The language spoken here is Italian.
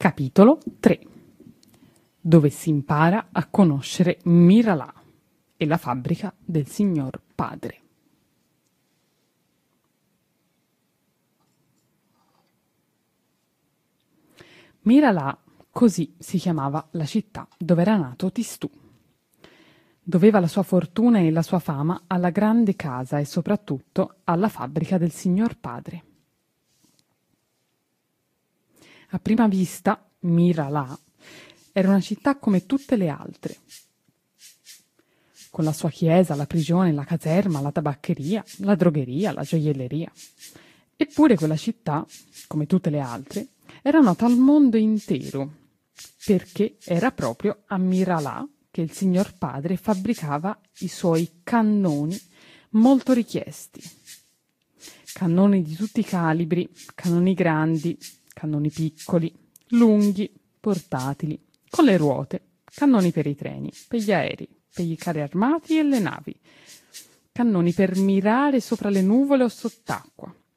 Capitolo 3, dove si impara a conoscere Miralà e la fabbrica del signor padre. Miralà, così si chiamava la città dove era nato Tistù. Doveva la sua fortuna e la sua fama alla grande casa e soprattutto alla fabbrica del signor padre. A prima vista, Miralà era una città come tutte le altre, con la sua chiesa, la prigione, la caserma, la tabaccheria, la drogheria, la gioielleria. Eppure quella città, come tutte le altre, era nota al mondo intero, perché era proprio a Miralà che il signor padre fabbricava i suoi cannoni molto richiesti. Cannoni di tutti i calibri, cannoni grandi, cannoni piccoli, lunghi, portatili, con le ruote, cannoni per i treni, per gli aerei, per i carri armati e le navi, cannoni per mirare sopra le nuvole o sott'acqua,